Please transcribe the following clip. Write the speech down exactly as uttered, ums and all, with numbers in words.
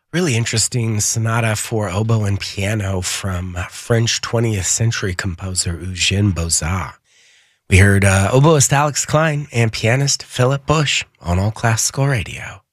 Really interesting sonata for oboe and piano from uh, French twentieth century composer Eugène Bozat. We heard uh, oboist Alex Klein and pianist Philip Bush on All Classical Radio.